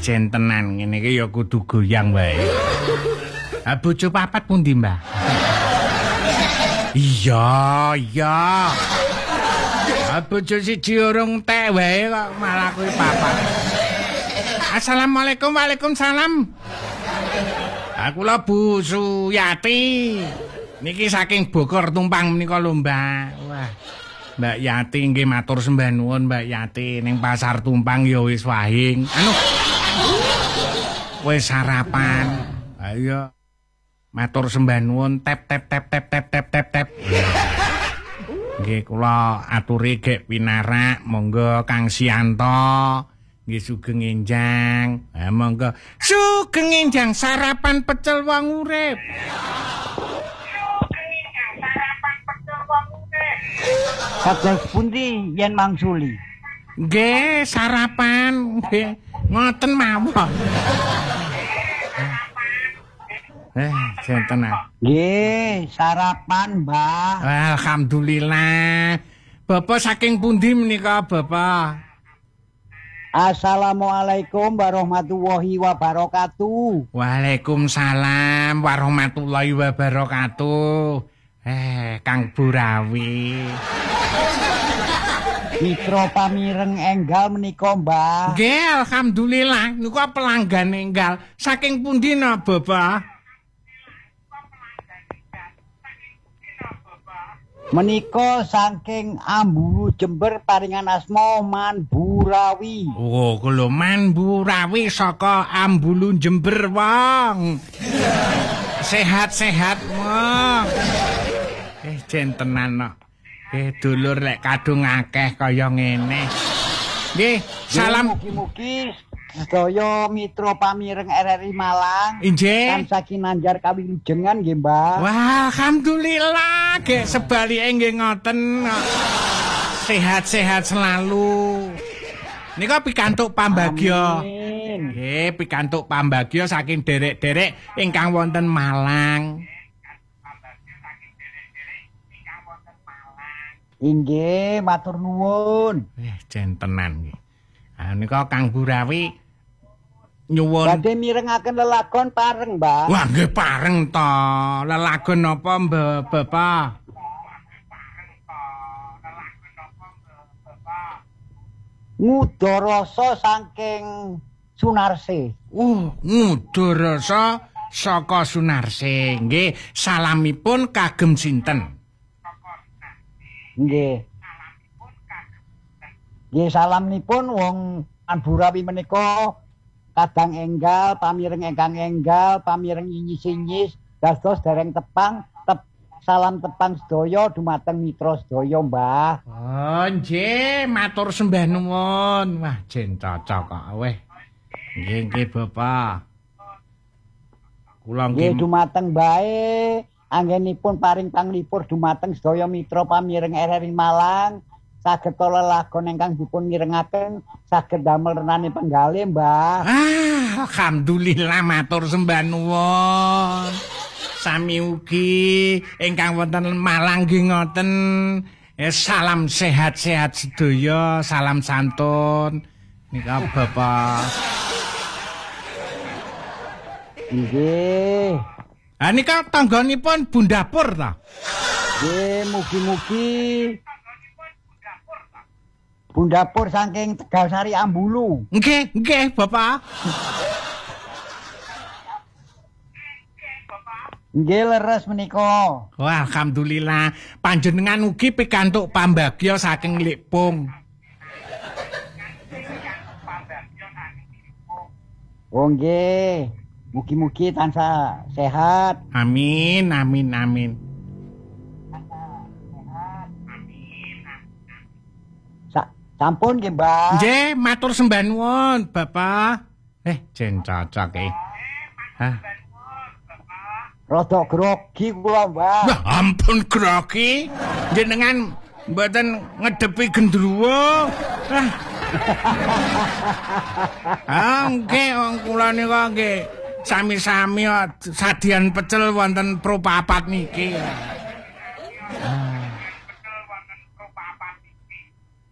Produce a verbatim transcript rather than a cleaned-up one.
jen tenan ngene iki ya kudu goyang wae. Ah bojo papat pundi, Mbah? Iya, iya. Ah bojo siji urung tek wae kok malah kuwi papat. Assalamualaikum, waalaikumsalam. Aku lho Bu Suyati. Niki saking Bogor tumpang menika lho, Mbak. Wah. Mbak Yati nggih matur sembah nuwun Mbak Yati ning pasar tumpang ya wis wahing. Anu. Wis sarapan. Ayo. Matur sembah nuwun tep tep tep tep tep tep tep tep. Nggih kula aturi gek pinarak monggo Kang Sianto. Nggih sugeng enjang. Ha monggo sugeng enjang sarapan pecel wong urip. Kados pundi yen mangsuli? Nggih, sarapan nggih. Ngoten mawon. Eh, sinten ah? Nggih, sarapan, Mbah. Alhamdulillah. Bapak saking pundi menika, Bapak? Assalamualaikum warahmatullahi wabarakatuh. Waalaikumsalam warahmatullahi wabarakatuh. Eh, Kang Burawi. Mitra pamireng enggal menika, Mbah. Nggih, alhamdulillah niku pelanggan enggal. Saking pundi napa, Bapak? Menika saking Ambulu Jember paringan asma Man Burawi. Oh, kula Man Burawi saka Ambulu Jember, wong. Sehat-sehat, wong. Eh, jentenan no. Eh, dulur lek kadung akeh kaya ngene. Nggih, salam mugi-mugi sedaya mitra pamireng R R I Malang. Inggih. Tansah kinanjar kawilujengan nggih, Mbah. Wah, alhamdulillah, nggih sebalike nggih ngoten. Sehat-sehat selalu. Nika pikantuk pambagya. Amin. Nggih, pikantuk pambagya saking derek-derek ingkang wonten Malang. Inggih, matur nuwun. Eh, jentenan nggih. Ah nika Kang Burawi nyuwun Badhe mirengaken lelagon pareng, Mbah. Wah, nggih pareng to. Lelagon napa, Mbah Bapak? Ngudharasa saking Sunarse. Uh, ngudharasa saka Sunarse. Nggih, salamipun kagem sinten? Nggih. Nggih salamipun wong Amburawi menika kadang enggal, pamireng engkang enggal, pamireng inyis-inyis, dados dereng tepang, tep, salam tepang sedaya dumateng mitra sedaya, Mbah. Oh, nggih, matur sembah nuwun. Wah, jen cocok kok weh. Nggih, nggih, Bapak. Kula Nggih nggih dumateng bae anggenipun paring panglipur dumateng sedaya mitra pamireng R R I Malang. Saged lelagon ingkang dipun mirengaken saged damel renane penggalih, Mbah. Ah, alhamdulillah matur sembah nuwun. Sami ugi ingkang wonten Malang nggih ngoten. Eh, salam sehat-sehat sedaya, salam santun. Nika Bapak. Nggih. Ah nika tanggonipun Bundapur ta? Nggih, mugi-mugi Bundapur saking Tegal Sari Ambulu. Nggih, nggih, Bapak. Nggih leres menika. Wah, alhamdulillah. Panjenengan ugi pikantuk pambagya saking Likpung. Oh nggih. Mugi-mugi tansah sehat. Amin, amin, amin. Sa sampun nggih, Mbah. Nggih, matur sembah nuwun, Bapak. Eh, jen cocok e. Hah. Rada grogi kula, Mbah. Wah, ampun grogi. Jenengan mboten ngedepi gendruwo. Ah. Ah, nggih, wong kula nika nggih sami-sami sadyan pecel wonten pro papat niki. Ah.